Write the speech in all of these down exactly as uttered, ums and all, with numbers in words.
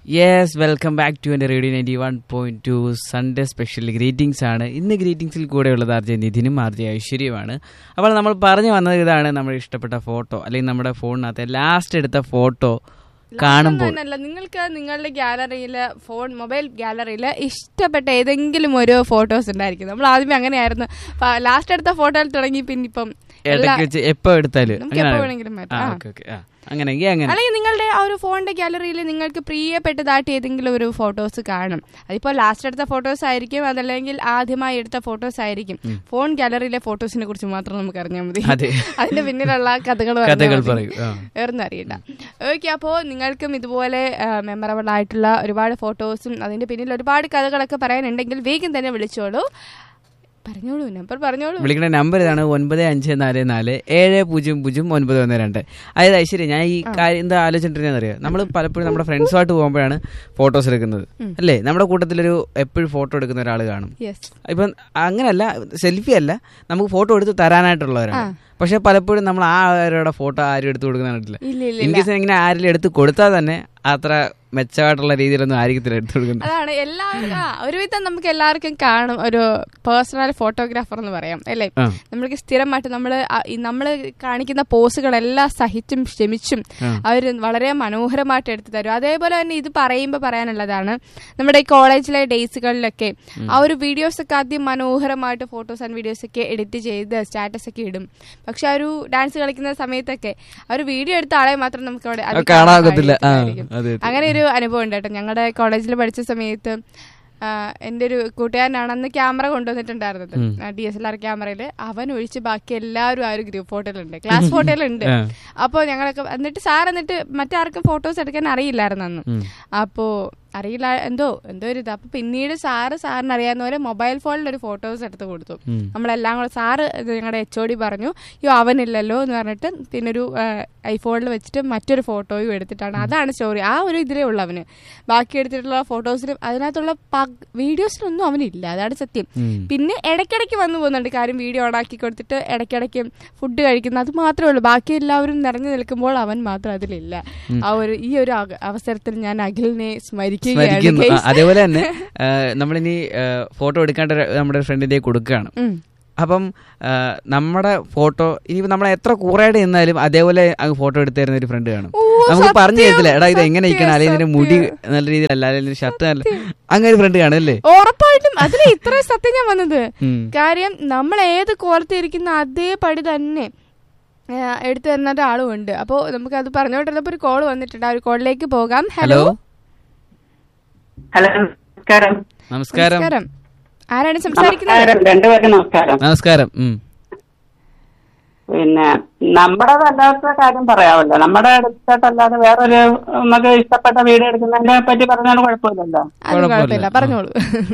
Yes, welcome back to എൻ്റെ radio ninety one point two Sunday special greetings ആണ്. ഇന്ന് ഗ്രീറ്റിംഗ്സിൽ കൂടെയുള്ളത് ആർ ജെ നിധിനും ആർ ജെ ഐശ്വര്യമാണ്. അപ്പോൾ നമ്മൾ പറഞ്ഞു വന്നത് ഇതാണ്, നമ്മുടെ ഇഷ്ടപ്പെട്ട ഫോട്ടോ അല്ലെങ്കിൽ നമ്മുടെ ഫോണിനകത്ത് ലാസ്റ്റ് എടുത്ത ഫോട്ടോ കാണുമ്പോൾ നിങ്ങൾക്ക് നിങ്ങളുടെ ഗാലറിയില് ഫോൺ മൊബൈൽ ഗാലറിയില് ഇഷ്ടപ്പെട്ട ഏതെങ്കിലും ഒരു ഫോട്ടോസ് ഉണ്ടായിരിക്കും. നമ്മൾ ആദ്യമേ അങ്ങനെയായിരുന്നു, ലാസ്റ്റ് എടുത്ത ഫോട്ടോയിൽ തുടങ്ങി പിന്നെ ഇപ്പം എപ്പോ എടുത്താലും അല്ലെങ്കിൽ നിങ്ങളുടെ ആ ഒരു ഫോണിന്റെ ഗാലറിയിൽ നിങ്ങൾക്ക് പ്രിയപ്പെട്ടതായിട്ട് ഏതെങ്കിലും ഒരു ഫോട്ടോസ് കാണും. അതിപ്പോ ലാസ്റ്റ് എടുത്ത ഫോട്ടോസ് ആയിരിക്കും, അതല്ലെങ്കിൽ ആദ്യമായി എടുത്ത ഫോട്ടോസ് ആയിരിക്കും. ഫോൺ ഗാലറിയിലെ ഫോട്ടോസിനെ കുറിച്ച് മാത്രം നമുക്ക് അറിഞ്ഞാൽ മതി, അതിന്റെ പിന്നിലുള്ള കഥകൾ വേറൊന്നും അറിയില്ല. ഓക്കെ, അപ്പോ നിങ്ങൾക്കും ഇതുപോലെ മെമ്മറബിൾ ആയിട്ടുള്ള ഒരുപാട് ഫോട്ടോസും അതിന്റെ പിന്നിൽ ഒരുപാട് കഥകളൊക്കെ പറയാനുണ്ടെങ്കിൽ വേഗം തന്നെ വിളിച്ചോളൂ. പറഞ്ഞോളൂ, നമ്പർ പറഞ്ഞോളൂ. വിളിക്കുന്ന നമ്പർ ഇതാണ്, ഒൻപത് അഞ്ച് നാല് നാല് ഏഴ് പൂജ്യം പൂജ്യം ഒൻപത് ഒന്ന് രണ്ട്. അതായത് ഐശ്വര്യ, ഞാൻ ഈ കാര്യം എന്താ ആലോചിച്ചിട്ടുണ്ടെന്ന് അറിയാം, നമ്മൾ പലപ്പോഴും നമ്മുടെ ഫ്രണ്ട്സുമായിട്ട് പോകുമ്പോഴാണ് ഫോട്ടോസ് എടുക്കുന്നത് അല്ലേ. നമ്മുടെ കൂട്ടത്തിലൊരു എപ്പോഴും ഫോട്ടോ എടുക്കുന്ന ഒരാൾ കാണും. ഇപ്പം അങ്ങനല്ല, സെൽഫി അല്ല, നമുക്ക് ഫോട്ടോ എടുത്ത് തരാനായിട്ടുള്ളവരാണ്. പക്ഷെ പലപ്പോഴും നമ്മൾ ആ ആരുടെ ഫോട്ടോ ആരും എടുത്തു കൊടുക്കുന്നില്ല. ഇൻ കേസ് ഇങ്ങനെ ആരെങ്കിലും എടുത്ത് കൊടുത്താൽ തന്നെ അത്ര മെച്ചമായിട്ടുള്ള രീതിയിലൊന്നും ആയിരിക്കത്തില്ല എടുത്തു കൊടുക്കുന്നത്. അതാണ് എല്ലാവരും ഒരുവിധം നമുക്ക് എല്ലാവർക്കും കാണും ഒരു പേഴ്സണൽ ഫോട്ടോഗ്രാഫർ എന്ന് പറയാം അല്ലേ. നമ്മൾക്ക് സ്ഥിരമായിട്ട് നമ്മള് നമ്മള് കാണിക്കുന്ന പോസുകളെല്ലാം സഹിച്ചും ക്ഷമിച്ചും അവര് വളരെ മനോഹരമായിട്ട് എടുത്തു തരും. അതേപോലെ തന്നെ ഇത് പറയുമ്പോൾ പറയാനുള്ളതാണ്, നമ്മുടെ ഈ കോളേജിലെ ഡേയ്സുകളിലൊക്കെ ആ ഒരു വീഡിയോസ് ഒക്കെ ആദ്യം മനോഹരമായിട്ട് ഫോട്ടോസ് ആൻഡ് വീഡിയോസ് ഒക്കെ എഡിറ്റ് ചെയ്ത് സ്റ്റാറ്റസ് ഒക്കെ ഇടും. പക്ഷെ ആ ഒരു ഡാൻസ് കളിക്കുന്ന സമയത്തൊക്കെ ആ ഒരു വീഡിയോ എടുത്ത ആളെ മാത്രം നമുക്ക് അവിടെ കാണാകത്തില്ല. അങ്ങനെ ഒരു അനുഭവം ഉണ്ട് കേട്ടോ. ഞങ്ങളുടെ കോളേജിൽ പഠിച്ച സമയത്ത് എന്റെ ഒരു കൂട്ടുകാരനാണ് അന്ന് camera കൊണ്ടുവന്നിട്ടുണ്ടായിരുന്നത്, D S L R ക്യാമറയില്. അവൻ ഒഴിച്ച് ബാക്കി എല്ലാവരും ആ ഒരു ഗ്രൂപ്പ് ഫോട്ടോയിലുണ്ട്, ക്ലാസ് ഫോട്ടോയിലുണ്ട്. അപ്പൊ ഞങ്ങളൊക്കെ എന്നിട്ട് സാർ എന്നിട്ട് മറ്റാർക്കും ഫോട്ടോസ് എടുക്കാൻ അറിയില്ലായിരുന്നു അന്ന്. അപ്പോ അറിയില്ല, എന്തോ എന്തോ ഒരു ഇത്. അപ്പൊ പിന്നീട് സാറ് സാറിന് അറിയാവുന്ന പോലെ മൊബൈൽ ഫോണിൽ ഒരു ഫോട്ടോസ് എടുത്ത് കൊടുത്തു. നമ്മളെല്ലാം കൂടെ സാറ് ഞങ്ങളുടെ എച്ച് ഒ ഡി പറഞ്ഞു, യോ അവനില്ലല്ലോ എന്ന് പറഞ്ഞിട്ട് പിന്നെ ഒരു ഐഫോണിൽ വെച്ചിട്ട് മറ്റൊരു ഫോട്ടോയും എടുത്തിട്ടാണ്. അതാണ് സ്റ്റോറി. ആ ഒരു ഇതിലേ ഉള്ളു അവന്. ബാക്കി എടുത്തിട്ടുള്ള ഫോട്ടോസിലും അതിനകത്തുള്ള വീഡിയോസിലൊന്നും അവനില്ല, അതാണ് സത്യം. പിന്നെ ഇടയ്ക്കിടയ്ക്ക് വന്നു പോകുന്നുണ്ട് കാര്യം, വീഡിയോ ഓണാക്കി കൊടുത്തിട്ട് ഇടയ്ക്കിടയ്ക്ക് ഫുഡ് കഴിക്കുന്നത്, അത് മാത്രമേ ഉള്ളൂ. ബാക്കി എല്ലാവരും നിറഞ്ഞു നിൽക്കുമ്പോൾ അവൻ മാത്രം അതിലില്ല. ആ ഒരു ഈ ഒരു അവസരത്തിൽ ഞാൻ അഖിലിനെ സ്മരിക്കും. അതേപോലെ തന്നെ നമ്മളിനി ഫോട്ടോ എടുക്കാണ്ട് നമ്മുടെ ഫ്രണ്ടിന്റെ കൊടുക്കുകയാണ്. അപ്പം നമ്മുടെ ഫോട്ടോ ഇനി നമ്മളെ എത്ര കൂറായിട്ട് നിന്നാലും അതേപോലെ അങ്ങ് ഫോട്ടോ എടുത്തു തരുന്ന ഒരു ഫ്രണ്ട് കാണും. നമുക്ക് പറഞ്ഞു തരത്തില്ല, എടാ ഇത് എങ്ങനെ ഇരിക്കണം, അല്ലെങ്കിൽ ഇതിന്റെ മുടി നല്ല രീതിയിലല്ല, അല്ലെങ്കിൽ ഷർട്ട് നല്ല, അങ്ങനെ ഒരു ഫ്രണ്ട് കാണും അല്ലേ. ഉറപ്പായിട്ടും അതിൽ ഇത്ര സത്യം ഞാൻ വന്നത്. കാര്യം നമ്മൾ ഏത് കോലത്തിരിക്കുന്ന അതേ പടി തന്നെ എടുത്തു തരുന്ന ഒരാളും ഉണ്ട്. അപ്പോ നമുക്ക് അത് പറഞ്ഞോണ്ടിരുന്നപ്പോ ഒരു കോള് വന്നിട്ടുണ്ട്, ആ ഒരു കോളിലേക്ക് പോകാം. ഹലോ ഹലോ നമസ്കാരം. നമസ്കാരം. ആരാണ് സംസാരിക്കുന്നത്? രണ്ടുപേർക്കും നമസ്കാരം. നമസ്കാരം. പിന്നെ നമ്മുടെ അല്ലാത്ത കാര്യം പറയാമല്ലോ, നമ്മുടെ അടുത്തല്ലാതെ വേറൊരു നമുക്ക് ഇഷ്ടപ്പെട്ട വീഡിയോ എടുക്കുന്നതിനെ പറ്റി പറഞ്ഞാലും കുഴപ്പമില്ലല്ലോ. കുഴപ്പമില്ല, പറഞ്ഞോളൂ.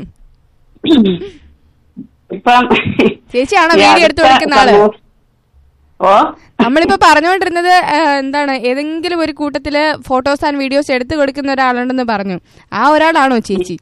ഇപ്പം ചേച്ചിയാണോ വീഡിയോ എടുത്തു കൊടുക്കുന്ന ആള്? ഓ, നമ്മളിപ്പോ പറഞ്ഞുകൊണ്ടിരുന്നത് എന്താണ്, ഏതെങ്കിലും ഒരു കൂട്ടത്തില് ഫോട്ടോസ് ആൻഡ് വീഡിയോസ് എടുത്തു കൊടുക്കുന്ന ഒരാളുണ്ടെന്ന് പറഞ്ഞു. ആ ഒരാളാണോ ചേച്ചി?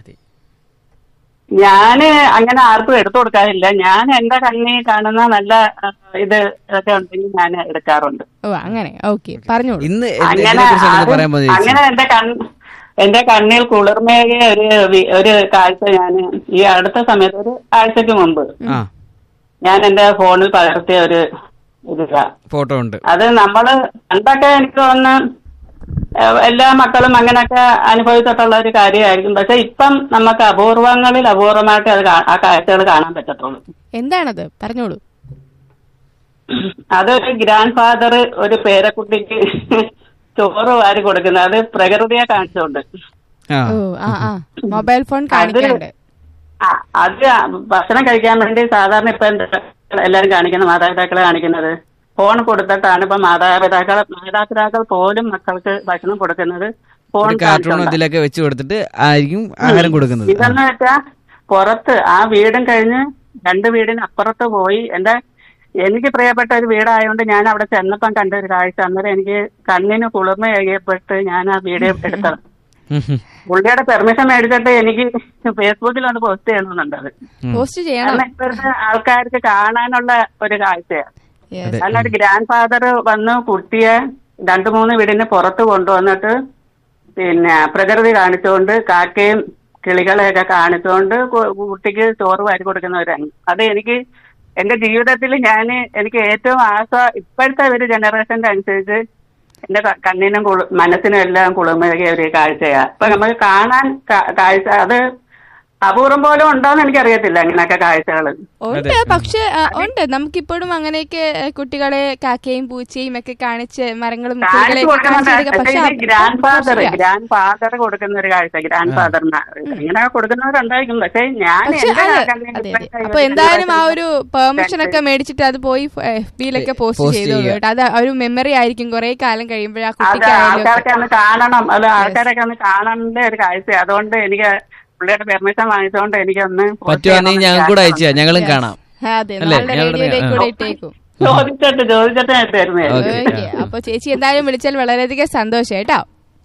ഞാന് അങ്ങനെ ആർക്കും എടുത്തു കൊടുക്കാറില്ല. ഞാൻ എന്റെ കണ്ണിൽ കാണുന്ന നല്ല ഇത് ഒക്കെ ഉണ്ടെങ്കിൽ ഞാൻ എടുക്കാറുണ്ട്. ഓ അങ്ങനെ, ഓക്കെ, പറഞ്ഞോളൂ. അങ്ങനെ അങ്ങനെ എന്റെ കണ്ണ് എന്റെ കണ്ണിൽ കുളിർമേകിയ ഒരു ഒരു കാഴ്ച ഞാൻ ഈ അടുത്ത സമയത്ത് ഒരു ആഴ്ചക്ക് മുമ്പ് ഞാൻ എന്റെ ഫോണിൽ പകർത്തിയ ഒരു ഫോട്ടോ ഉണ്ട്. അത് നമ്മള് പണ്ടൊക്കെ എനിക്ക് തോന്നുന്നു എല്ലാ മക്കളും അങ്ങനെയൊക്കെ അനുഭവിച്ചിട്ടുള്ള ഒരു കാര്യമായിരിക്കും. പക്ഷെ ഇപ്പം നമുക്ക് അപൂർവങ്ങളിൽ അപൂർവമായിട്ട് അത് ആ കാഴ്ചകൾ കാണാൻ പറ്റത്തുള്ളൂ. എന്താണത്, പറഞ്ഞോളൂ. അതൊരു ഗ്രാൻഡ് ഫാദർ ഒരു പേരക്കുട്ടിക്ക് ചോറ് വാരി കൊടുക്കുന്നത്, അത് പ്രകൃതിയെ കാണിച്ചുകൊണ്ട്. മൊബൈൽ ഫോൺ കാണിക്കുന്നുണ്ട്. അത് ഭക്ഷണം കഴിക്കാൻ വേണ്ടി സാധാരണ ഇപ്പൊ എല്ലാരും കാണിക്കുന്നത്, മാതാപിതാക്കളെ കാണിക്കുന്നത് ഫോൺ കൊടുത്തിട്ടാണ്. ഇപ്പൊ മാതാപിതാക്കൾ മാതാപിതാക്കൾ പോലും മക്കൾക്ക് ഭക്ഷണം കൊടുക്കുന്നത് ഫോൺ ഇതിലൊക്കെ വെച്ച് കൊടുത്തിട്ട് ആയിരിക്കും ആഹാരം കൊടുക്കുന്നത്. ഇതെന്ന് വെച്ചാ പുറത്ത് ആ വീടും കഴിഞ്ഞ് രണ്ട് വീടിന് അപ്പുറത്ത് പോയി എന്റെ എനിക്ക് പ്രിയപ്പെട്ട ഒരു വീടായതുകൊണ്ട് ഞാൻ അവിടെ ചെന്നപ്പം കണ്ട ഒരു കാഴ്ച. അന്നേരം എനിക്ക് കണ്ണിന് കുളിർമ കഴിയപ്പെട്ട് ഞാൻ ആ വീഡിയോ എടുത്തത്. പുള്ളിയുടെ പെർമിഷൻ മേടിച്ചിട്ട് എനിക്ക് ഫേസ്ബുക്കിൽ ഒന്ന് പോസ്റ്റ് ചെയ്യണമെന്നുണ്ട്. അത് ഇപ്പോഴത്തെ ആൾക്കാർക്ക് കാണാനുള്ള ഒരു കാഴ്ചയാണ്. കാരണം ഒരു ഗ്രാൻഡ് ഫാദർ വന്ന് കുട്ടിയെ രണ്ടു മൂന്ന് വീടിന് പുറത്ത് കൊണ്ടുവന്നിട്ട് പിന്നെ പ്രകൃതി കാണിച്ചുകൊണ്ട് കാക്കയും കിളികളെയൊക്കെ കാണിച്ചുകൊണ്ട് കുട്ടിക്ക് ചോറ് വാരി കൊടുക്കുന്നവരാണ്. അത് എനിക്ക് എന്റെ ജീവിതത്തിൽ ഞാൻ എനിക്ക് ഏറ്റവും ആസ്വ ഇപ്പോഴത്തെ ഒരു ജനറേഷന്റെ അനുസരിച്ച് എന്റെ കണ്ണിനും കുളു മനസ്സിനും എല്ലാം കുളിർമയേകിയ ഒരു കാഴ്ചയാണ്. അപ്പൊ നമുക്ക് കാണാൻ കാഴ്ച അത് അപൂർവം പോലും ഉണ്ടോന്ന് എനിക്കറിയത്തില്ല അങ്ങനെയൊക്കെ കാഴ്ചകൾ ഉണ്ട്. പക്ഷെ ഉണ്ട്, നമുക്കിപ്പോഴും അങ്ങനെയൊക്കെ കുട്ടികളെ കാക്കയും പൂച്ചയും ഒക്കെ കാണിച്ച് മരങ്ങളും ഗ്രാൻഡ് ഫാദർ ഗ്രാൻഡ് ഫാദർ കൊടുക്കുന്ന ഒരു കാഴ്ച ഗ്രാൻഡ് ഫാദറിന് ഇങ്ങനെ കൊടുക്കുന്നവരുണ്ടായിരിക്കും. പക്ഷെ ഞാൻ അപ്പൊ എന്തായാലും ആ ഒരു പെർമിഷൻ ഒക്കെ മേടിച്ചിട്ട് അത് പോയി എഫ് ബിയിലൊക്കെ പോസ്റ്റ് ചെയ്തോളൂ കേട്ടോ. അത് ഒരു മെമ്മറി ആയിരിക്കും കുറെ കാലം കഴിയുമ്പോഴേ ആ കുട്ടിക്ക് ആൾക്കാരൊക്കെ ഒന്ന് കാണണം. അല്ല ആൾക്കാരൊക്കെ ഒന്ന് കാണേണ്ട ഒരു കാഴ്ച. അതുകൊണ്ട് എനിക്ക് പുള്ളിയുടെ പെർമിഷൻ വാങ്ങിച്ചോണ്ട് എനിക്കൊന്ന് പറ്റുവാണെങ്കിൽ ഞങ്ങൾ കൂടെ അയച്ചാ ഞങ്ങളും കാണാം. ചോദിച്ചിട്ട് ചോദിച്ചിട്ട് തരുന്നേ. അപ്പൊ ചേച്ചി എന്തായാലും വിളിച്ചാൽ വളരെയധികം സന്തോഷം കേട്ടോ.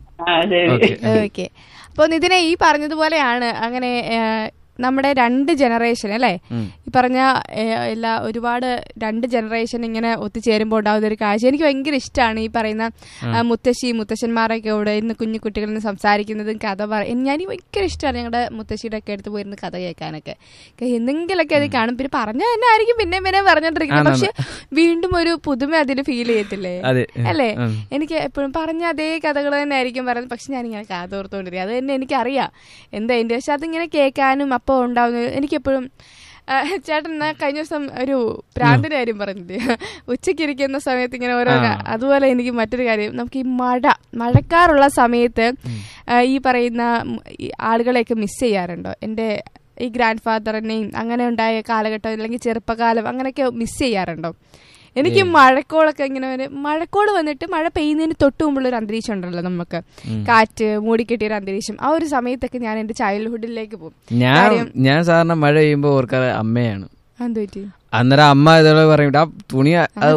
ഓക്കെ. അപ്പൊ നിതിനെ ഈ പറഞ്ഞതുപോലെയാണ് അങ്ങനെ നമ്മുടെ രണ്ട് ജനറേഷൻ അല്ലേ ഈ പറഞ്ഞ എല്ലാ ഒരുപാട് രണ്ട് ജനറേഷൻ ഇങ്ങനെ ഒത്തുചേരുമ്പോൾ ഉണ്ടാകുന്ന ഒരു കാഴ്ച എനിക്ക് ഭയങ്കര ഇഷ്ടമാണ്. ഈ പറയുന്ന മുത്തശ്ശി മുത്തശ്ശന്മാരൊക്കെ ഇവിടെ ഇന്ന് കുഞ്ഞു കുട്ടികളിൽ നിന്ന് സംസാരിക്കുന്നതും കഥ പറ ഞാൻ ഭയങ്കര ഇഷ്ടമാണ്. ഞങ്ങളുടെ മുത്തശ്ശിയുടെ ഒക്കെ അടുത്ത് പോയിരുന്ന് കഥ കേൾക്കാനൊക്കെ എന്തെങ്കിലുമൊക്കെ അത് കാണും. പിന്നെ പറഞ്ഞാൽ തന്നെ ആയിരിക്കും പിന്നെ പിന്നെ പറഞ്ഞോണ്ടിരിക്കുന്നത്. പക്ഷെ വീണ്ടും ഒരു പുതുമ അതിൽ ഫീൽ ചെയ്യത്തില്ലേ അല്ലേ? എനിക്ക് എപ്പോഴും പറഞ്ഞ അതേ കഥകൾ തന്നെ ആയിരിക്കും പറയുന്നത്. പക്ഷെ ഞാനിങ്ങനെ കാതോർത്തോണ്ടിരിക്കും. അത് തന്നെ എനിക്കറിയാം എന്താ എൻ്റെ. പക്ഷെ അതിങ്ങനെ കേൾക്കാനും അപ്പോൾ ഉണ്ടാവുന്നത് എനിക്കെപ്പോഴും ചേട്ടൻ കഴിഞ്ഞ ദിവസം ഒരു പ്രാന്തിന്റെ കാര്യം പറഞ്ഞില്ലേ, ഉച്ചയ്ക്ക് ഇരിക്കുന്ന സമയത്ത് ഇങ്ങനെ ഓരോ. അതുപോലെ എനിക്ക് മറ്റൊരു കാര്യം, നമുക്ക് ഈ മഴ മഴക്കാറുള്ള സമയത്ത് ഈ പറയുന്ന ആളുകളെയൊക്കെ മിസ് ചെയ്യാറുണ്ടോ? എൻ്റെ ഈ ഗ്രാൻഡ് ഫാദറിനെയും അങ്ങനെ ഉണ്ടായ കാലഘട്ടം അല്ലെങ്കിൽ ചെറുപ്പകാലം അങ്ങനെയൊക്കെ മിസ് ചെയ്യാറുണ്ടോ? എനിക്ക് മഴക്കോളൊക്കെ ഇങ്ങനെ മഴക്കോട് വന്നിട്ട് മഴ പെയ്യുന്നതിന് തൊട്ട് മുമ്പുള്ള ഒരു അന്തരീക്ഷം ഉണ്ടല്ലോ നമുക്ക്, കാറ്റ് മൂടിക്കെട്ടിയ ഒരു അന്തരീക്ഷം. ആ ഒരു സമയത്തൊക്കെ ഞാൻ എന്റെ ചൈൽഡ്ഹുഡിലേക്ക് പോകും. ഞാൻ ഞാൻ സാധാരണ മഴ പെയ്യുമ്പോ ഓർക്കാറ് അമ്മയാണ്. എന്തുപറ്റി? അന്നേരം അമ്മ ഇതോടെ പറയും ആ തുണി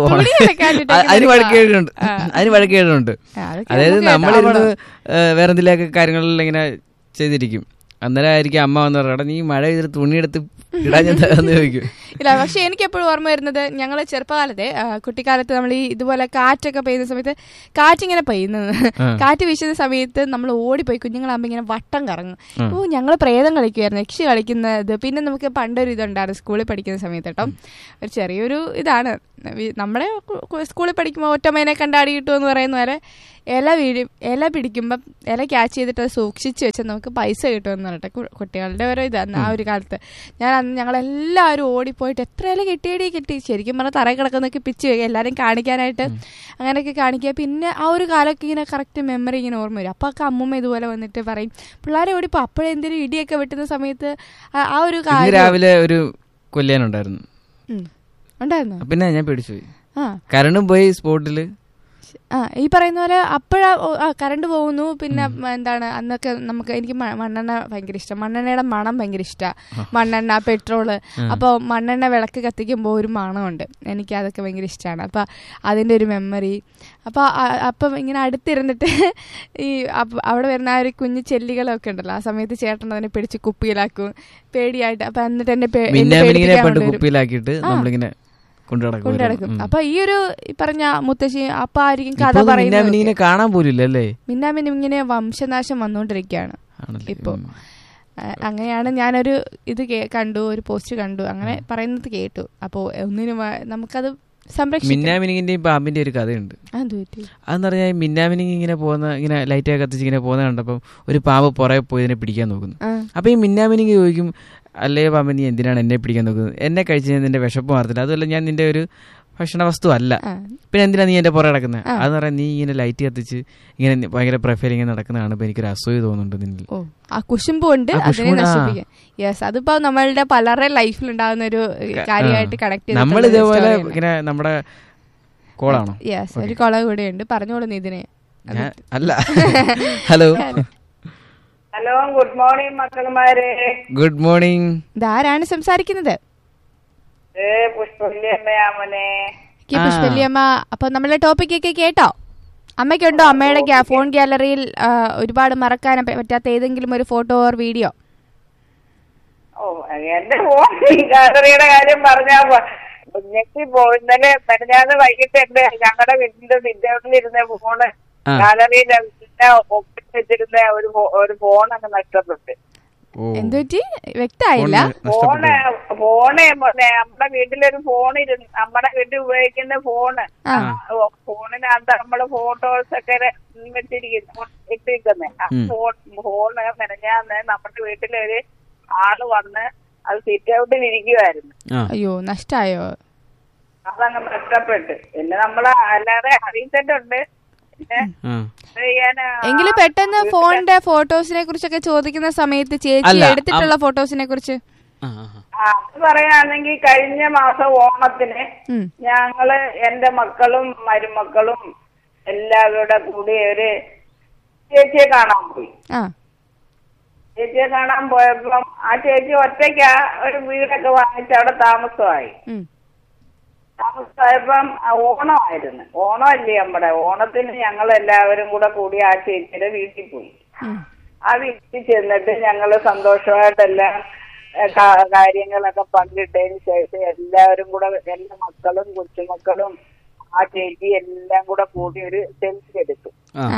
അതിന് വഴക്കേടുണ്ട് അതിന് വഴക്കേടുണ്ട് അതായത് നമ്മളിരുന്ന് വേറെന്തെങ്കിലുമൊക്കെ കാര്യങ്ങളിൽ ഇങ്ങനെ ചെയ്തിരിക്കും. അന്നേരം ആയിരിക്കും അമ്മ വന്ന് പറയാം നീ മഴ ചെയ്തിട്ട് തുണിയെടുത്ത് ഇടാൻ ചോദിക്കും. ഇല്ല, പക്ഷെ എനിക്ക് എപ്പോഴും ഓർമ്മ വരുന്നത് ഞങ്ങള് ചെറുപ്പകാലത്തെ കുട്ടിക്കാലത്ത് നമ്മൾ ഈ ഇതുപോലെ കാറ്റൊക്കെ പെയ്യുന്ന സമയത്ത് കാറ്റിങ്ങനെ പെയ്യുന്നത് കാറ്റ് വീശുന്ന സമയത്ത് നമ്മൾ ഓടിപ്പോയി കുഞ്ഞുങ്ങളാകുമ്പോൾ ഇങ്ങനെ വട്ടം കറങ്ങും. ഓ ഞങ്ങൾ പ്രേതം കളിക്കുമായിരുന്നു, യക്ഷി കളിക്കുന്നത്. പിന്നെ നമുക്ക് പണ്ടൊരു ഇതുണ്ടായിരുന്നു സ്കൂളിൽ പഠിക്കുന്ന സമയത്ത് കേട്ടോ, ഒരു ചെറിയൊരു ഇതാണ്. നമ്മുടെ സ്കൂളിൽ പഠിക്കുമ്പോൾ ഒറ്റമേനെ കണ്ടാടി കിട്ടുമെന്ന് പറയുന്ന പോലെ ഇല വീഴും ഇല പിടിക്കുമ്പം ഇല ക്യാച്ച് ചെയ്തിട്ട് അത് സൂക്ഷിച്ച് വെച്ചാൽ നമുക്ക് പൈസ കിട്ടുമെന്ന് പറഞ്ഞിട്ട് കുട്ടികളുടെ ഓരോ ഇതാണ് ആ ഒരു കാലത്ത്. ഞാൻ അന്ന് ഞങ്ങളെല്ലാവരും ഓടിപ്പോയിട്ട് എത്ര ഇല കിട്ടിയടി കിട്ടി ശരിക്കും പറഞ്ഞാൽ തറയിൽ കിടക്കുന്നൊക്കെ പിച്ച് വയ്ക്കുക എല്ലാവരും കാണിക്കാനായിട്ട് അങ്ങനെയൊക്കെ കാണിക്കുക. പിന്നെ ആ ഒരു കാലമൊക്കെ ഇങ്ങനെ കറക്റ്റ് മെമ്മറി ഇങ്ങനെ ഓർമ്മ വരും. അപ്പോൾ ഒക്കെ അമ്മൂമ്മ ഇതുപോലെ വന്നിട്ട് പറയും പിള്ളേരെ ഓടിപ്പോൾ അപ്പോഴേ എന്തെങ്കിലും ഇടിയൊക്കെ വെട്ടുന്ന സമയത്ത് ആ ഒരു കാര്യം. രാവിലെ ഒരു കൊല്ലാനുണ്ടായിരുന്നു ഉണ്ടായിരുന്നു. പിന്നെ ഞാൻ പേടിച്ചു പോയി. കരണ്ടും പോയി സ്പോട്ടില്. ആ ഈ പറയുന്ന പോലെ അപ്പോഴാ കറണ്ട് പോകുന്നു. പിന്നെ എന്താണ് അന്നൊക്കെ നമുക്ക് എനിക്ക് മണ്ണെണ്ണ ഭയങ്കര ഇഷ്ടം, മണ്ണെണ്ണയുടെ മണം ഭയങ്കര ഇഷ്ടമാണ്. മണ്ണെണ്ണ പെട്രോള്. അപ്പോൾ മണ്ണെണ്ണ വിളക്ക് കത്തിക്കുമ്പോൾ ഒരു മണമുണ്ട്, എനിക്ക് അതൊക്കെ ഭയങ്കര ഇഷ്ടമാണ്. അപ്പം അതിൻ്റെ ഒരു മെമ്മറി. അപ്പോൾ അപ്പം ഇങ്ങനെ അടുത്തിരുന്നിട്ട് ഈ അവിടെ വരുന്ന ആ ഒരു കുഞ്ഞു ചെല്ലികളൊക്കെ ഉണ്ടല്ലോ, ആ സമയത്ത് ചേട്ടൻ അതിനെ പിടിച്ച് കുപ്പിയിലാക്കും പേടിയായിട്ട്. അപ്പം എന്നിട്ട് എന്നെ കുപ്പിയിലാക്കിയിട്ട് നമ്മളിങ്ങനെ കൊണ്ടുനടക്കും. അപ്പൊ ഈ ഒരു പറഞ്ഞ മുത്തശ്ശി അപ്പ ആയിരിക്കും കഥ പറയുന്നത്. കാണാൻ പോലില്ലല്ലേ മിന്നാമിന് ഇങ്ങനെ വംശനാശം വന്നുകൊണ്ടിരിക്കുകയാണ് ഇപ്പൊ. അങ്ങനെയാണ് ഞാനൊരു ഇത് കണ്ടു, ഒരു പോസ്റ്റ് കണ്ടു, അങ്ങനെ പറയുന്നത് കേട്ടു. അപ്പോ ഒന്നിനും നമുക്കത് സംരക്ഷിക്കാം. മിന്നാമിനിങ്ങിന്റെയും പാമ്പിന്റെ ഒരു കഥയുണ്ട്. അതെന്ന് പറഞ്ഞാൽ മിന്നാമിനിങ് ഇങ്ങനെ പോകുന്ന ഇങ്ങനെ ലൈറ്റ് ഒക്കെ കത്തിച്ച് ഇങ്ങനെ പോകുന്ന കണ്ടപ്പം ഒരു പാമ്പ് പുറകെ പോയി ഇതിനെ പിടിക്കാൻ നോക്കുന്നു. അപ്പൊ ഈ മിന്നാമിനിങ് ചോദിക്കും അല്ലേ പാമ്പ് നീ എന്തിനാണ് എന്നെ പിടിക്കാൻ നോക്കുന്നത്, എന്നെ കഴിച്ച് ഞാൻ നിന്റെ വിശപ്പ് മാറത്തില്ല, അതുമല്ല ഞാൻ നിന്റെ ഒരു ഭക്ഷണ വസ്തു അല്ല, പിന്നെ എന്തിനാ നീ എന്റെ പുറകെ നടക്കുന്നത്. അതെന്ന് പറയാൻ നീ ഇങ്ങനെ ലൈറ്റ് കത്തിച്ച് ഇങ്ങനെ ഭയങ്കര പ്രൊഫൈൽ ഇങ്ങനെ നടക്കുന്നതാണ് ഇപ്പൊ എനിക്കൊരു അസൂയ തോന്നുന്നുണ്ട് നിന്നിൽ. കുശുമ്പുണ്ട് യെസ്. അതിപ്പോ നമ്മളുടെ പലരുടെ ലൈഫിൽ ഉണ്ടാകുന്ന ഒരു കാര്യമായിട്ട് കണക്ട് ചെയ്ത് നമ്മൾ ഇതേപോലെ ഇങ്ങനെ നമ്മുടെ കോളാണോ? യെസ്, ഒരു കോള കൂടെ ഉണ്ട്, പറഞ്ഞോളൂ ഇതിനെ. അല്ല hello hello good morning മക്കളുമാരെ. Good morning. ഇതാരാണ് സംസാരിക്കുന്നത്? പുഷ്പല്യമ്മയാമനെ. പുഷ്പല്യമ്മ, അപ്പൊ നമ്മളെ ടോപ്പിക് ഒക്കെ കേട്ടോ? അമ്മയ്ക്കുണ്ടോ അമ്മയുടെ ഫോൺ ഗാലറിയിൽ ഒരുപാട് മറക്കാൻ പറ്റാത്ത ഏതെങ്കിലും ഒരു ഫോട്ടോ ഓർ വീഡിയോ? ഓ എന്റെ ഫോൺ ഗാലറിയുടെ കാര്യം പറഞ്ഞാ ഞെട്ടി പോയി. ഇന്നലെ മെനഞ്ഞാന്ന് വൈകിട്ട് എന്റെ ഞങ്ങളുടെ വീട്ടിന്റെ നിന്റെ ഇരുന്ന ഫോണ് ഗാലറിയിൽ വെച്ചിരുന്ന ഒരു ഒരു ഫോണൊക്കെ നഷ്ടപ്പെട്ട്. എന്തുപറ്റി വ്യക്തമായില്ല. ഫോണ് ഫോണ് നമ്മുടെ വീട്ടിലൊരു ഫോൺ ഇരുന്ന് നമ്മുടെ വീട്ടിൽ ഉപയോഗിക്കുന്ന ഫോണ്, ഫോണിനകത്ത് നമ്മള് ഫോട്ടോസ് ഒക്കെ വെച്ചിരിക്കുന്നു ഇട്ടിരിക്കുന്നത്. ആ ഫോൺ ഫോണ് മെനഞ്ഞാന്ന് നമ്മുടെ വീട്ടിലൊരു ആള് വന്ന് അത് സിറ്റ് ഔട്ടിൽ ഇരിക്കുവായിരുന്നു. അയ്യോ, നഷ്ടായോ? അതങ്ങ് നഷ്ടപ്പെട്ട്. പിന്നെ നമ്മള് അല്ലാതെ അറിയിച്ചിട്ടുണ്ട്. എങ്കിലും പെട്ടെന്ന് ഫോണിന്റെ ഫോട്ടോസിനെ കുറിച്ചൊക്കെ ചോദിക്കുന്ന സമയത്ത് ചേച്ചി എടുത്തിട്ടുള്ള ഫോട്ടോസിനെ കുറിച്ച് അത് പറയുകയാണെങ്കിൽ കഴിഞ്ഞ മാസം ഓണത്തിന് ഞങ്ങള് എന്റെ മക്കളും മരുമക്കളും എല്ലാവരുടെ കൂടി ഒരു ചേച്ചിയെ കാണാൻ പോയി. ചേച്ചിയെ കാണാൻ പോയപ്പം ആ ചേച്ചി ഒറ്റയ്ക്കാ ഒരു വീടൊക്കെ വാങ്ങിച്ച് അവിടെ താമസമായി. താമസമായപ്പം ഓണമായിരുന്നു. ഓണമല്ലേ നമ്മുടെ ഓണത്തിന് ഞങ്ങൾ എല്ലാവരും കൂടെ കൂടി ആ ചേച്ചിയുടെ വീട്ടിൽ പോയി. ആ വീട്ടിൽ ചെന്നിട്ട് ഞങ്ങള് സന്തോഷമായിട്ടെല്ലാം കാര്യങ്ങളൊക്കെ പങ്കിട്ടതിന് ശേഷം എല്ലാവരും കൂടെ എന്റെ മക്കളും കൊച്ചുമക്കളും ആ ചേച്ചി എല്ലാം കൂടെ കൂടി ഒരു സെൽഫി എടുത്തു.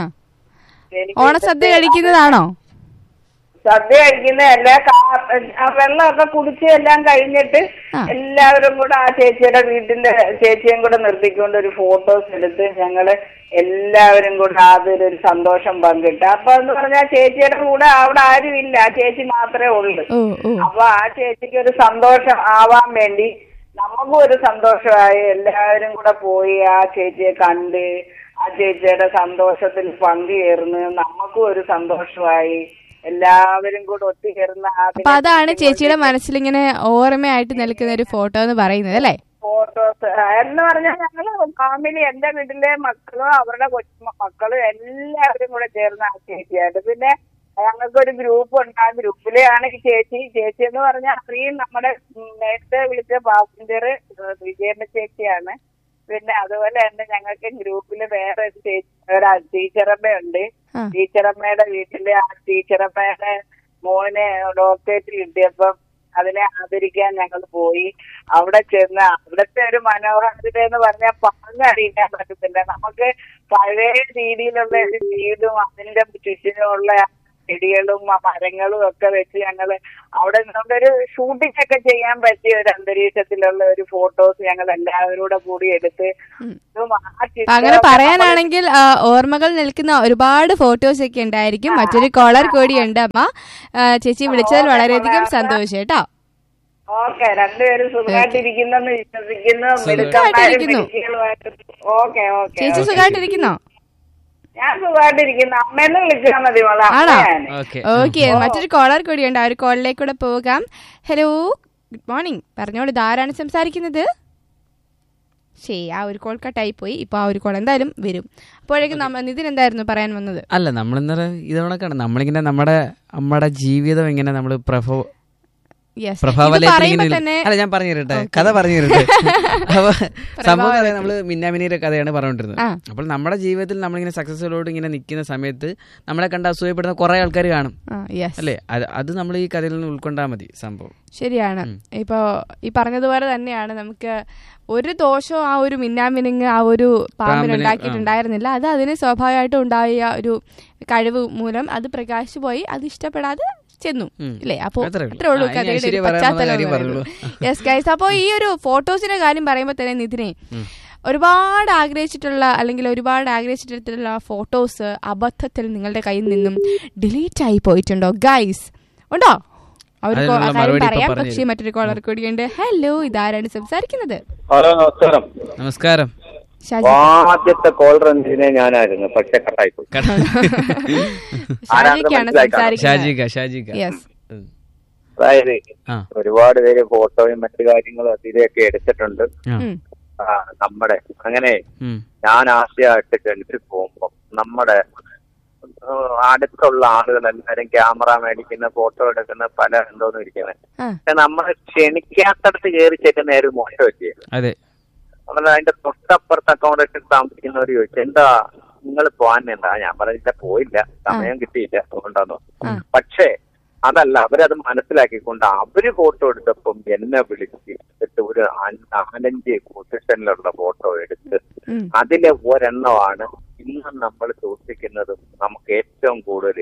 ഓണസദ്യ കഴിക്കുന്നതാണോ? സദ്യ കഴിക്കുന്നതല്ല, വെള്ളമൊക്കെ കുടിച്ച് എല്ലാം കഴിഞ്ഞിട്ട് എല്ലാവരും കൂടെ ആ ചേച്ചിയുടെ വീട്ടിന്റെ ചേച്ചിയും കൂടെ നിർത്തിക്കൊണ്ട് ഒരു ഫോട്ടോസ് എടുത്ത് ഞങ്ങള് എല്ലാവരും കൂടെ അതൊരു സന്തോഷം പങ്കിട്ട്. അപ്പൊ എന്ന് പറഞ്ഞാൽ ചേച്ചിയുടെ കൂടെ അവിടെ ആരും ഇല്ല, ആ ചേച്ചി മാത്രമേ ഉള്ളൂ. അപ്പൊ ആ ചേച്ചിക്ക് ഒരു സന്തോഷം ആവാൻ വേണ്ടി നമുക്കും ഒരു സന്തോഷമായി. എല്ലാവരും കൂടെ പോയി ആ ചേച്ചിയെ കണ്ട് ആ ചേച്ചിയുടെ സന്തോഷത്തിൽ പങ്കുചേർന്ന് നമുക്കും ഒരു സന്തോഷമായി. എല്ലാവരും കൂടെ ഒത്തുചേർന്ന അപ്പൊ അതാണ് ചേച്ചിയുടെ മനസ്സിലിങ്ങനെ ഓർമ്മയായിട്ട് നിൽക്കുന്ന ഒരു ഫോട്ടോ എന്ന് പറയുന്നത് അല്ലേ? ഫോട്ടോസ് എന്ന് പറഞ്ഞാൽ ഞങ്ങള് ഫാമിലി, എന്റെ വീട്ടിലെ മക്കളും അവരുടെ കൊച്ചു മക്കളും എല്ലാവരും കൂടെ ചേർന്ന ആ ചേച്ചിയായിട്ട്. പിന്നെ ഞങ്ങൾക്കൊരു ഗ്രൂപ്പ് ഉണ്ട്. ആ ഗ്രൂപ്പിലെയാണ് ഈ ചേച്ചി ചേച്ചി എന്ന് പറഞ്ഞാൽ അത്രയും നമ്മുടെ നേരത്തെ വിളിച്ച പാസഞ്ചർ വിജയമ്മ ചേച്ചിയാണ്. പിന്നെ അതുപോലെ തന്നെ ഞങ്ങൾക്ക് ഗ്രൂപ്പില് വേറെ ഒരു ചേച്ചി ഒരു ടീച്ചറമ്മയുണ്ട്. ടീച്ചറമ്മയുടെ വീട്ടില് ആ ടീച്ചറമ്മയുടെ മോന് ഡോക്ടറേറ്റ് കിട്ടിയപ്പം അതിനെ ആദരിക്കാൻ ഞങ്ങൾ പോയി. അവിടെ ചെന്ന് അവിടുത്തെ ഒരു മനോഹാരിത എന്ന് പറഞ്ഞാൽ പറഞ്ഞറിയിക്കാൻ പറ്റത്തില്ല. നമുക്ക് പഴയ രീതിയിലുള്ള ഒരു വീടും അതിന്റെ ചുറ്റിനുമുള്ള ചെടികളും മരങ്ങളും ഒക്കെ വെച്ച് ഞങ്ങള് അവിടെ നിന്നൊരു ഷൂട്ടിംഗ് ഒക്കെ ചെയ്യാൻ പറ്റിയ ഒരു അന്തരീക്ഷത്തിലുള്ള ഒരു ഫോട്ടോസ് ഞങ്ങൾ എല്ലാവരും കൂടി എടുത്ത്. അങ്ങനെ പറയാനാണെങ്കിൽ ഓർമ്മകൾ നിൽക്കുന്ന ഒരുപാട് ഫോട്ടോസ് ഒക്കെ ഉണ്ടായിരിക്കും. മറ്റൊരു കോളർ കൂടിയുണ്ട്. അമ്മ ചേച്ചി വിളിച്ചതിൽ വളരെയധികം സന്തോഷം കേട്ടോ. ഓക്കെ, രണ്ടുപേരും സുഖമായിട്ടിരിക്കുന്നെന്ന് വിശ്വസിക്കുന്നു. ഓക്കെ ഓക്കെ, ചേച്ചി സുഖമായിട്ടിരിക്കുന്നോ? ഞാൻ സുഖമായിട്ടിരിക്കുന്നു. അമ്മേന്ന് വിളിച്ചാൽ മതി. ആണോ? ഓക്കെ, മറ്റൊരു കോളർ കൂടിയുണ്ട്. ആ ഒരു കോളിലേക്ക് കൂടെ പോകാം. Hello, good morning. പറഞ്ഞോളൂ, ഇതാരാണ് സംസാരിക്കുന്നത്? ശരി, ആ ഒരു കോൾ കട്ടായി പോയി. ഇപ്പൊ ആ ഒരു കോൾ എന്തായാലും വരും. അപ്പോഴേക്കും നിതിൻ എന്തായിരുന്നു പറയാൻ വന്നത്? അല്ല, നമ്മളിന്നലെ ഇതോണക്കാണ് നമ്മളിങ്ങനെ നമ്മുടെ നമ്മുടെ ജീവിതം ഇങ്ങനെ നമ്മള് പ്രഭവ അല്ല ഞാൻ പറഞ്ഞു തരട്ടെ, കഥ പറഞ്ഞു തരട്ടെ. അപ്പൊ സംഭവം നമ്മള് മിന്നാമിനിയുടെ കഥയാണ് പറഞ്ഞുകൊണ്ടിരുന്നത്. അപ്പോൾ നമ്മുടെ ജീവിതത്തിൽ നമ്മളിങ്ങനെ സക്സസ്ഫുള്ളോട്ട് ഇങ്ങനെ നിൽക്കുന്ന സമയത്ത് നമ്മളെ കണ്ട് അസൂയപ്പെടുന്ന കുറെ ആൾക്കാർ കാണും അല്ലേ? അത് നമ്മൾ ഈ കഥയിൽ നിന്ന് ഉൾക്കൊണ്ടാൽ മതി. സംഭവം ശരിയാണ്. ഇപ്പൊ ഈ പറഞ്ഞതുപോലെ തന്നെയാണ്. നമുക്ക് ഒരു ദോഷവും ആ ഒരു മിന്നാമിനിങ് ആ ഒരു പാമ്പിന് ഉണ്ടാക്കിയിട്ടുണ്ടായിരുന്നില്ല. അത് അതിന് സ്വാഭാവികമായിട്ടും ഉണ്ടായ ഒരു കഴിവ് മൂലം അത് പ്രകാശിച്ചു പോയി. അത് ഇഷ്ടപ്പെടാതെ ചെന്നു ഇല്ലേ? അപ്പൊ അത്രേ ഉള്ളൂ കഥയുടെ ഒരു പശ്ചാത്തലം. യെസ് ഗൈസ്, അപ്പൊ ഈ ഒരു ഫോട്ടോസിന്റെ കാര്യം പറയുമ്പോ തന്നെ നിതിനെ ഒരുപാട് ആഗ്രഹിച്ചിട്ടുള്ള അല്ലെങ്കിൽ ഒരുപാട് ആഗ്രഹിച്ചിട്ടുള്ള ഫോട്ടോസ് അബദ്ധത്തിൽ നിങ്ങളുടെ കയ്യിൽ നിന്നും ഡിലീറ്റ് ആയി പോയിട്ടുണ്ടോ ഗൈസ്? ഉണ്ടോ? അവർ കാര്യം പറയാം. പക്ഷേ മറ്റൊരു കോളർ കൂടിയുണ്ട്. ഹലോ, ഇതാരാണ് സംസാരിക്കുന്നത്? ഹലോ, നമസ്കാരം. നമസ്കാരം. ആദ്യത്തെ കോൾ റേഞ്ചിനെ ഞാനായിരുന്നു, പക്ഷെ കട്ടായി പോയി. അതായത് ഒരുപാട് പേര് ഫോട്ടോയും മറ്റു കാര്യങ്ങളും അതിലൊക്കെ എടുത്തിട്ടുണ്ട് നമ്മുടെ. അങ്ങനെ ഞാൻ ആദ്യമായിട്ട് ഗൾഫിൽ പോകുമ്പോ നമ്മുടെ അടുത്തുള്ള ആളുകൾ എല്ലാരും ക്യാമറ മേടിക്കുന്ന ഫോട്ടോ എടുക്കുന്ന പല എന്തോന്നും ഇരിക്കുന്നത്. പക്ഷെ നമ്മളെ ക്ഷണിക്കാത്തടത്ത് കയറി ചെല്ലുന്ന ഒരു മോശം പറ്റിയത്. നമ്മൾ അതിന്റെ തൊട്ടപ്പുറത്ത് അക്കോമഡേഷൻ താമസിക്കുന്നവർ ചോദിച്ചു, എന്താ നിങ്ങൾ പോകാൻ? എന്താ? ഞാൻ പറഞ്ഞില്ല, പോയില്ല, സമയം കിട്ടിയില്ല, അതുകൊണ്ടാന്നോ. പക്ഷേ അതല്ല, അവരത് മനസ്സിലാക്കിക്കൊണ്ട് അവര് ഫോട്ടോ എടുത്തപ്പം എന്നെ വിളിച്ചിട്ട് ഒരു നാലഞ്ച് പൊസിഷനിലുള്ള ഫോട്ടോ എടുത്ത് അതിലെ ഒരെണ്ണമാണ് ഇന്ന് നമ്മൾ സൂക്ഷിക്കുന്നതും നമുക്ക് ഏറ്റവും കൂടുതൽ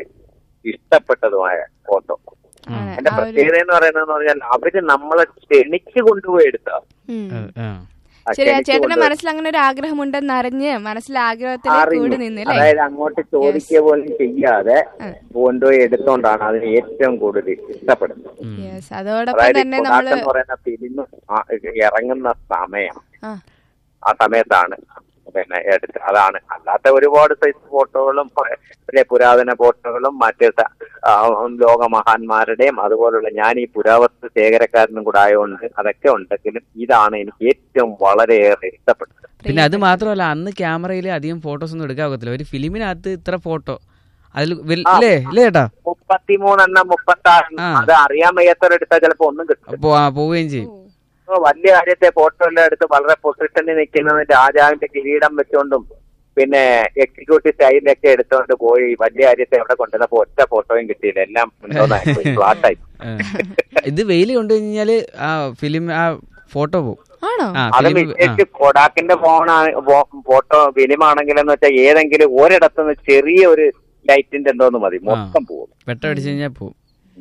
പ്രത്യേകത എന്ന് പറയുന്നതെന്ന് പറഞ്ഞാൽ അവര് നമ്മളെ ക്ഷണിച്ചു കൊണ്ടുപോയി എടുത്താ. ശരി, ചേട്ടന്റെ മനസ്സിൽ അങ്ങനെ ഒരു ആഗ്രഹമുണ്ടെന്ന് അറിഞ്ഞ് മനസ്സിൽ ആഗ്രഹത്തിൽ കൂടി നിന്നില്ലേ? അതായത് അങ്ങോട്ട് ചോദിക്കുക പോലും ചെയ്യാതെ കൊണ്ടുപോയി എടുത്തോണ്ടാണ് അതിന് ഏറ്റവും കൂടുതൽ ഇഷ്ടപ്പെടുന്നത്. അതോടൊപ്പം തന്നെ നമ്മള് പറയുന്ന ഫിലിം ഇറങ്ങുന്ന സമയം ആ സമയത്താണ് പിന്നെ എടുത്ത്. അതാണ്. അല്ലാത്ത ഒരുപാട് സൈസ് ഫോട്ടോകളും പിന്നെ പുരാതന ഫോട്ടോകളും മറ്റ് ലോകമഹാന്മാരുടെയും അതുപോലുള്ള ഞാൻ ഈ പുരാവസ്തു ശേഖരക്കാരനും കൂടെ ആയതുകൊണ്ട് അതൊക്കെ ഉണ്ടെങ്കിലും ഇതാണ് എനിക്ക് ഏറ്റവും വളരെയേറെ ഇഷ്ടപ്പെട്ടത്. പിന്നെ അത് മാത്രമല്ല, അന്ന് ക്യാമറയിൽ അധികം ഫോട്ടോസ് ഒന്നും എടുക്കാൻ ഒക്കത്തില്ല. ഒരു ഫിലിമിനകത്ത് ഇത്ര ഫോട്ടോ അതിൽ ചേട്ടാ മുപ്പത്തിമൂന്നെണ്ണം മുപ്പത്തി ആറ് അത് അറിയാൻ വയ്യാത്തവരെടുത്താൽ ചിലപ്പോ ഒന്നും കിട്ടും, പോവുകയും ചെയ്യും. വലിയ കാര്യത്തെ ഫോട്ടോ എല്ലാം എടുത്ത് വളരെ പൊസിഷനിൽ നിൽക്കുന്നതും രാജാവിന്റെ കിരീടം വെച്ചുകൊണ്ടും പിന്നെ എക്സിക്യൂട്ടീവ് സ്റ്റൈലൊക്കെ എടുത്തുകൊണ്ട് പോയി വലിയ കാര്യത്തെ അവിടെ കൊണ്ടുവന്നപ്പോ ഒറ്റ ഫോട്ടോയും കിട്ടിയില്ല, എല്ലാം ഫ്ലാട്ടായി. ഇത് വെയിൽ കൊണ്ടു കഴിഞ്ഞാല് ആ ഫിലിം ആ ഫോട്ടോ പോകും. അത് വിശേഷിച്ച് കൊടാക്കിന്റെ ഫോണാണ് ഫോട്ടോ ഫിലിം ആണെങ്കിലെന്ന് വെച്ചാൽ ഏതെങ്കിലും ഒരിടത്തുനിന്ന് ചെറിയ ഒരു ലൈറ്റിന്റെ എന്തോന്ന് മതി, മൊത്തം പോകും, വെട്ടം അടിച്ചു കഴിഞ്ഞാൽ പോകും.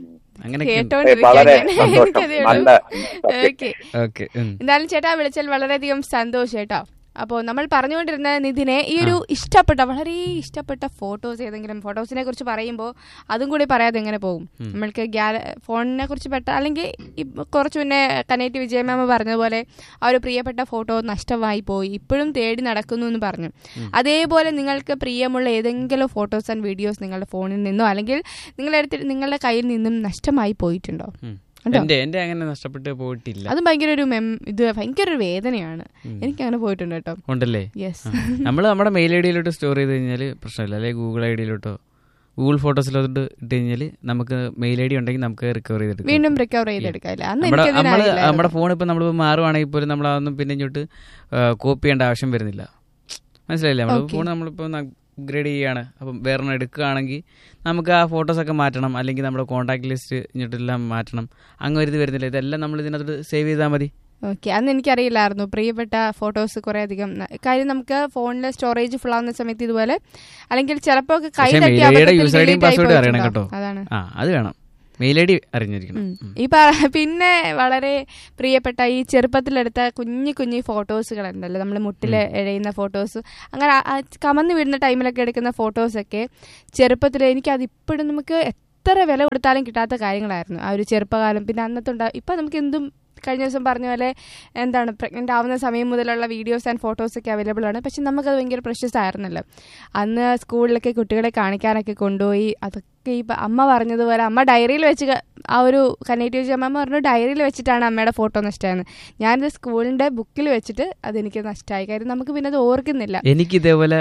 എന്തായാലും ചേട്ടാ വിളിച്ചാൽ വളരെയധികം സന്തോഷം കേട്ടോ. അപ്പോൾ നമ്മൾ പറഞ്ഞുകൊണ്ടിരുന്ന നിധിനെ ഈ ഒരു ഇഷ്ടപ്പെട്ട വളരെ ഇഷ്ടപ്പെട്ട ഫോട്ടോസ്, ഏതെങ്കിലും ഫോട്ടോസിനെ കുറിച്ച് പറയുമ്പോൾ അതും കൂടി പറയാതെ എങ്ങനെ പോകും? നമ്മൾക്ക് ഫോണിനെ കുറിച്ച് പെട്ട അല്ലെങ്കിൽ കുറച്ച് മുന്നേ കനേറ്റ് വിജയമാമ പറഞ്ഞതുപോലെ ആ ഒരു പ്രിയപ്പെട്ട ഫോട്ടോ നഷ്ടമായി പോയി, ഇപ്പോഴും തേടി നടക്കുന്നു എന്ന് പറഞ്ഞു. അതേപോലെ നിങ്ങൾക്ക് പ്രിയമുള്ള ഏതെങ്കിലും ഫോട്ടോസ് ആൻഡ് വീഡിയോസ് നിങ്ങളുടെ ഫോണിൽ നിന്നോ അല്ലെങ്കിൽ നിങ്ങളുടെ നിങ്ങളുടെ കയ്യിൽ നിന്നും നഷ്ടമായി പോയിട്ടുണ്ടോ? അങ്ങനെ നഷ്ടപ്പെട്ട് പോയിട്ടില്ല. അത് ഭയങ്കര ഒരു ഇത് ഭയങ്കര ഒരു വേദനയാണ്. എനിക്ക് അങ്ങനെ പോയിട്ടുണ്ട് കേട്ടോ. ഉണ്ടല്ലേ? നമ്മള് നമ്മുടെ മെയിൽ ഐ ഡിയിലോട്ട് സ്റ്റോർ ചെയ്ത് കഴിഞ്ഞാൽ പ്രശ്നമില്ല, അല്ലെങ്കിൽ ഗൂഗിൾ ഐ ഡിയിലോട്ടോ ഗൂഗിൾ ഫോട്ടോസിലോട്ട് ഇട്ട് കഴിഞ്ഞാൽ നമുക്ക് മെയിൽ ഐ ഡി ഉണ്ടെങ്കിൽ നമുക്ക് റിക്കവർ ചെയ്തെടുക്കാം, വീണ്ടും റിക്കവർ ചെയ്തെടുക്കാം. നമ്മള് നമ്മുടെ ഫോൺ ഇപ്പൊ നമ്മൾ മാറുവാണെങ്കിൽ പോലും നമ്മൾ അതൊന്നും പിന്നെ ഇങ്ങോട്ട് കോപ്പി ചെയ്യേണ്ട ആവശ്യം വരുന്നില്ല. മനസ്സിലായില്ലേ? നമ്മൾ ഫോൺ നമ്മളിപ്പോ അപ്ഗ്രേഡ് ചെയ്യുകയാണ്, അപ്പം വേറെ എടുക്കുകയാണെങ്കിൽ നമുക്ക് ആ ഫോട്ടോസൊക്കെ മാറ്റണം, അല്ലെങ്കിൽ നമ്മുടെ കോൺടാക്ട് ലിസ്റ്റ് ഇങ്ങോട്ടെല്ലാം മാറ്റണം, അങ്ങനെ ഒരു ഇത് വരുന്നില്ല. ഇതെല്ലാം നമ്മൾ ഇതിനകത്ത് സേവ് ചെയ്താൽ മതി. ഓക്കെ, അന്ന് എനിക്കറിയില്ലായിരുന്നു പ്രിയപ്പെട്ട ഫോട്ടോസ് കുറേ അധികം. കാര്യം നമുക്ക് ഫോണിലെ സ്റ്റോറേജ് ഫുൾ ആവുന്ന സമയത്ത് ഇതുപോലെ അല്ലെങ്കിൽ ചിലപ്പോൾ കൈ തട്ടി അതാണ് അത് വേണം, മെയിൽ ഐ ഡി അറിഞ്ഞിരിക്കണം. ഈ പിന്നെ വളരെ പ്രിയപ്പെട്ട ഈ ചെറുപ്പത്തിലെടുത്ത കുഞ്ഞു കുഞ്ഞു ഫോട്ടോസുകൾ ഉണ്ടല്ലോ, നമ്മൾ മുട്ടിൽ എഴയുന്ന ഫോട്ടോസ്, അങ്ങനെ കമന്ന് വീഴുന്ന ടൈമിലൊക്കെ എടുക്കുന്ന ഫോട്ടോസൊക്കെ ചെറുപ്പത്തിൽ എനിക്കത് ഇപ്പോഴും നമുക്ക് എത്ര വില കൊടുത്താലും കിട്ടാത്ത കാര്യങ്ങളായിരുന്നു ആ ഒരു ചെറുപ്പകാലം. പിന്നെ അന്നത്തെ ഉണ്ടാ ഇപ്പം നമുക്ക് എന്തും കഴിഞ്ഞ ദിവസം പറഞ്ഞ പോലെ എന്താണ് പ്രഗ്നൻ്റ് ആവുന്ന സമയം മുതലുള്ള വീഡിയോസ് ആൻഡ് ഫോട്ടോസൊക്കെ അവൈലബിൾ ആണ്. പക്ഷെ നമുക്കത് ഭയങ്കര പ്രഷ്യസ് ആയിരുന്നല്ലോ. അന്ന് സ്കൂളിലൊക്കെ കുട്ടികളെ കാണിക്കാനൊക്കെ കൊണ്ടുപോയി അതൊക്കെ ഈ അമ്മ പറഞ്ഞതുപോലെ അമ്മ ഡയറിയിൽ വെച്ച് ആ ഒരു കനേറ്റീവ് അമ്മ പറഞ്ഞു ഡയറിയിൽ വെച്ചിട്ടാണ് അമ്മയുടെ ഫോട്ടോ നഷ്ടമായത്. ഞാനിത് സ്കൂളിന്റെ ബുക്കിൽ വെച്ചിട്ട് അതെനിക്ക് നഷ്ടമായി. കാര്യം നമുക്ക് പിന്നെ അത് ഓർക്കുന്നില്ല. എനിക്ക് ഇതേപോലെ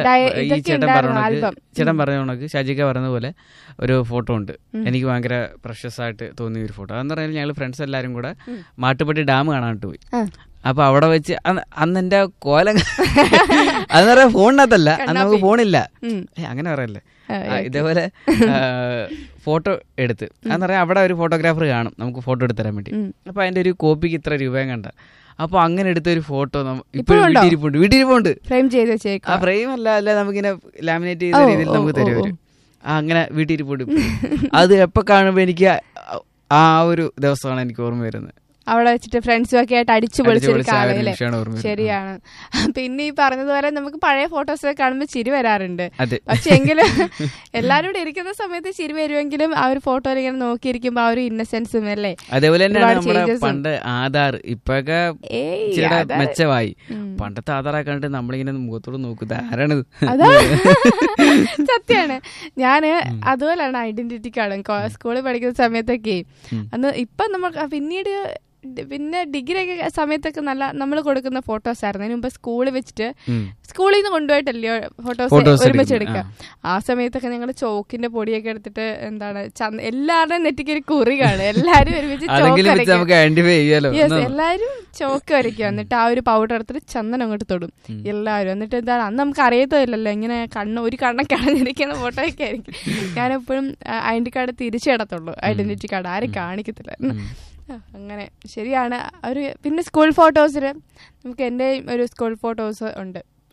ചേട്ടൻ പറഞ്ഞ കണക്ക് ഷാജിക്ക പറഞ്ഞ പോലെ ഒരു ഫോട്ടോ ഉണ്ട്, എനിക്ക് ഭയങ്കര പ്രഷ്യസ് ആയിട്ട് തോന്നിയ ഒരു ഫോട്ടോ. അതെന്ന് പറഞ്ഞാൽ ഞങ്ങൾ ഫ്രണ്ട്സ് എല്ലാവരും കൂടെ മാട്ടുപ്പെട്ടി ഡാം കാണാനായിട്ട് പോയി. അപ്പൊ അവിടെ വെച്ച് അന്ന് എന്റെ കോലം അതെന്ന് പറയാ ഫോണിനകത്തല്ല, അന്ന് നമുക്ക് ഫോണില്ല, അങ്ങനെ പറയല്ലേ, ഇതേപോലെ ഫോട്ടോ എടുത്ത് അതെന്ന് പറയാം അവിടെ ഒരു ഫോട്ടോഗ്രാഫർ കാണും നമുക്ക് ഫോട്ടോ എടുത്ത് തരാൻ വേണ്ടി. അപ്പൊ അതിന്റെ ഒരു കോപ്പിക്ക് ഇത്ര രൂപയും കണ്ട. അപ്പൊ അങ്ങനെ എടുത്ത ഒരു ഫോട്ടോ ഇപ്പോഴും വീട്ടിരിപ്പുണ്ട് വീട്ടിരിപ്പുണ്ട് ആ ഫ്രെയിം അല്ല അല്ല നമുക്കിങ്ങനെ ലാമിനേറ്റ് ചെയ്ത രീതിയിൽ നമുക്ക് തരും. അങ്ങനെ വീട്ടിരിപ്പുണ്ട്. അത് എപ്പോ കാണുമ്പോ എനിക്ക് ആ ഒരു ദിവസമാണ് എനിക്ക് ഓർമ്മ വരുന്നത്. അവിടെ വെച്ചിട്ട് ഫ്രണ്ട്സും ഒക്കെ ആയിട്ട് അടിച്ചു പൊളിച്ചൊരു കാലല്ലേ. ശരിയാണ്. പിന്നെ ഈ പറഞ്ഞതുപോലെ നമുക്ക് പഴയ ഫോട്ടോസൊക്കെ കാണുമ്പോൾ ചിരി വരാറുണ്ട്. പക്ഷെ എങ്കിലും എല്ലാരും കൂടെ ഇരിക്കുന്ന സമയത്ത് ചിരി വരുമെങ്കിലും ആ ഒരു ഫോട്ടോയിൽ ഇങ്ങനെ നോക്കിയിരിക്കുമ്പോ ആ ഒരു ഇന്നസെൻസും അല്ലേ. അതേപോലെ പണ്ട് ആധാർ ഇപ്പൊക്കെ മെച്ചമായി. പണ്ടത്തെ ആധാർ കണ്ടിട്ട് നമ്മളിങ്ങനെ മുഖത്തോട് നോക്കും ആരാണ്. സത്യാണ്. ഞാന് അതുപോലെയാണ് ഐഡന്റിറ്റി കാർഡ് സ്കൂളിൽ പഠിക്കുന്ന സമയത്തൊക്കെ. അന്ന് ഇപ്പൊ നമുക്ക് പിന്നീട് പിന്നെ ഡിഗ്രി ഒക്കെ സമയത്തൊക്കെ നല്ല നമ്മൾ കൊടുക്കുന്ന ഫോട്ടോസ് ആയിരുന്നു. അതിന് മുമ്പ് സ്കൂളിൽ വെച്ചിട്ട് സ്കൂളിൽ നിന്ന് കൊണ്ടുപോയിട്ടല്ലയോ ഫോട്ടോസ് ഒരുമിച്ച് എടുക്കുക. ആ സമയത്തൊക്കെ ഞങ്ങൾ ചോക്കിന്റെ പൊടിയൊക്കെ എടുത്തിട്ട് എന്താണ് എല്ലാവരുടെയും നെറ്റിക്ക് ഒരു കുറി കാണും. എല്ലാരും ഒരുമിച്ച് എല്ലാരും ചോക്ക് വരയ്ക്കുക. എന്നിട്ട് ആ ഒരു പൗഡർ എടുത്തിട്ട് ചന്ദനം അങ്ങോട്ട് തൊടും എല്ലാവരും. എന്നിട്ട് എന്താണ് അന്ന് നമുക്ക് അറിയത്തില്ലല്ലോ ഇങ്ങനെ കണ്ണ് ഒരു കണ്ണൊക്കെ അടഞ്ഞിരിക്കുന്ന ഫോട്ടോ ഒക്കെ ആയിരിക്കും. ഞാനെപ്പോഴും ഐഡന്റി കാർഡ് തിരിച്ചിടത്തുള്ളൂ, ഐഡന്റിറ്റി കാർഡ് ആരും കാണിക്കത്തില്ല. അങ്ങനെ ശരിയാണ്. ഒരു പിന്നെ സ്കൂൾ ഫോട്ടോസിൽ നമുക്ക് എൻ്റെ ഒരു സ്കൂൾ ഫോട്ടോസ് ഉണ്ട്.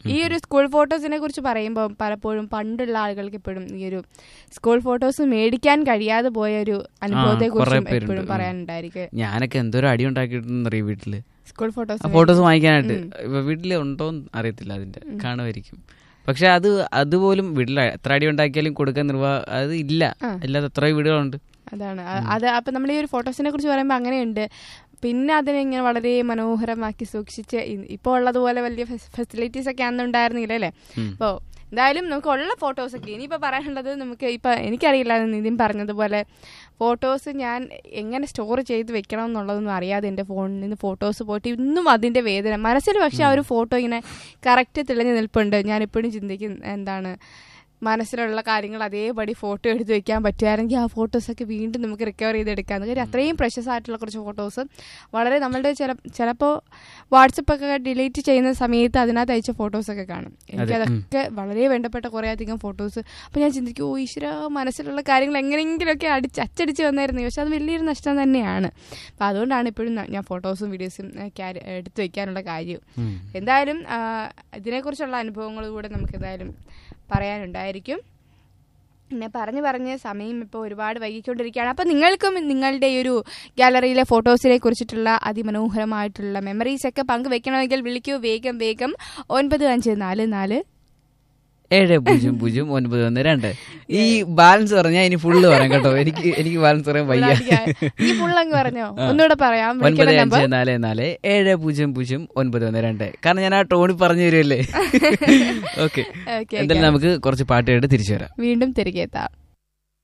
ഈ ഒരു സ്കൂൾ ഫോട്ടോസിനെ കുറിച്ച് പറയുമ്പോൾ പലപ്പോഴും പണ്ടുള്ള ആളുകൾക്ക് ഇപ്പോഴും ഈ ഒരു സ്കൂൾ ഫോട്ടോസ് മേടിക്കാൻ കഴിയാതെ പോയ ഒരു അനുഭവത്തെ കുറിച്ചും എപ്പോഴും പറയാനുണ്ടായിരിക്കും. ഞാനൊക്കെ എന്തോരം അടി ഉണ്ടാക്കിയിട്ടെന്നറിയാം വീട്ടില് സ്കൂൾ ഫോട്ടോസ് ഫോട്ടോസ് വാങ്ങിക്കാനായിട്ട്. വീട്ടില് ഉണ്ടോന്ന് അറിയത്തില്ല, അതിന്റെ കാണുമായിരിക്കും. പക്ഷെ അത് അതുപോലും വീട്ടിൽ എത്ര അടി ഉണ്ടാക്കിയാലും കൊടുക്കാൻ നിർവാ അത് ഇല്ല, അല്ലാതെ എത്ര വീടുകളുണ്ട്. അതാണ് അത്. അപ്പൊ നമ്മൾ ഈ ഒരു ഫോട്ടോസിനെ കുറിച്ച് പറയുമ്പോൾ അങ്ങനെയുണ്ട്. പിന്നെ അതിനെ ഇങ്ങനെ വളരെ മനോഹരമാക്കി സൂക്ഷിച്ച് ഇപ്പോൾ ഉള്ളതുപോലെ വലിയ ഫെസിലിറ്റീസ് ഒക്കെ അന്ന് ഉണ്ടായിരുന്നില്ല അല്ലേ. അപ്പോൾ എന്തായാലും നമുക്ക് ഉള്ള ഫോട്ടോസൊക്കെ ഇനിയിപ്പോൾ പറയാനുള്ളത് നമുക്ക് ഇപ്പം എനിക്കറിയില്ല, നിതിൻ പറഞ്ഞതുപോലെ ഫോട്ടോസ് ഞാൻ എങ്ങനെ സ്റ്റോർ ചെയ്ത് വെക്കണം എന്നുള്ളതൊന്നും അറിയാതെ എൻ്റെ ഫോണിൽ നിന്ന് ഫോട്ടോസ് പോയിട്ട് ഇന്നും അതിൻ്റെ വേദന മനസ്സിൽ. പക്ഷെ ആ ഒരു ഫോട്ടോ ഇങ്ങനെ കറക്റ്റ് തെളിഞ്ഞ് നിൽപ്പുണ്ട്. ഞാൻ എപ്പോഴും ചിന്തിക്കും എന്താണ് മനസ്സിലുള്ള കാര്യങ്ങൾ അതേപടി ഫോട്ടോ എടുത്ത് വെക്കാൻ പറ്റുമായിരുന്നെങ്കിൽ ആ ഫോട്ടോസൊക്കെ വീണ്ടും നമുക്ക് റിക്കവർ ചെയ്തെടുക്കാമെന്ന്. കാര്യം അത്രയും പ്രഷ്യസ് ആയിട്ടുള്ള കുറച്ച് ഫോട്ടോസ് വളരെ നമ്മളുടെ ചില ചിലപ്പോൾ വാട്സപ്പൊക്കെ ഡിലീറ്റ് ചെയ്യുന്ന സമയത്ത് അതിനകത്ത് അയച്ച ഫോട്ടോസൊക്കെ കാണും. എനിക്കതൊക്കെ വളരെ വേണ്ടപ്പെട്ട കുറേ അധികം ഫോട്ടോസ്. അപ്പോൾ ഞാൻ ചിന്തിക്കും, ഓ ഈശ്വര, മനസ്സിലുള്ള കാര്യങ്ങൾ എങ്ങനെയെങ്കിലുമൊക്കെ അടിച്ച് അച്ചടിച്ച് വന്നായിരുന്നു. പക്ഷെ അത് വലിയൊരു നഷ്ടം തന്നെയാണ്. അപ്പോൾ അതുകൊണ്ടാണ് ഇപ്പോഴും ഞാൻ ഫോട്ടോസും വീഡിയോസും എടുത്ത് വയ്ക്കാനുള്ള കാര്യം. എന്തായാലും ഇതിനെക്കുറിച്ചുള്ള അനുഭവങ്ങൾ കൂടെ നമുക്ക് എന്തായാലും പറയാനുണ്ടായിരിക്കും. പിന്നെ പറഞ്ഞ് പറഞ്ഞ് സമയം ഇപ്പോൾ ഒരുപാട് വൈകിക്കൊണ്ടിരിക്കുകയാണ്. അപ്പോൾ നിങ്ങൾക്കും നിങ്ങളുടെ ഈ ഒരു ഗാലറിയിലെ ഫോട്ടോസിനെ കുറിച്ചിട്ടുള്ള അതിമനോഹരമായിട്ടുള്ള മെമ്മറീസൊക്കെ പങ്കുവെക്കണമെങ്കിൽ വിളിക്കൂ വേഗം വേഗം ഒൻപത് അഞ്ച് നാല് നാല് ഏഴ് പൂജ്യം പൂജ്യം ഒൻപത് ഒന്ന് രണ്ട്. ഈ ബാലൻസ് പറഞ്ഞാൽ ഇനി ഫുള്ള് പറയാം കേട്ടോ. എനിക്ക് എനിക്ക് ബാലൻസ് പറയാൻ വയ്യ. പറഞ്ഞോ ഒന്നുകൂടെ പറയാം. ഒൻപത് അഞ്ച് നാല് നാല് ഏഴ് പൂജ്യം പൂജ്യം ഒൻപത് ഒന്ന് രണ്ട്. കാരണം ഞാൻ ആ ടോണിൽ പറഞ്ഞു തരുമല്ലേ. ഓക്കെ, എന്തായാലും നമുക്ക് കുറച്ച് പാട്ട് കേട്ട് തിരിച്ചു വരാം. വീണ്ടും തിരികെ എത്താം.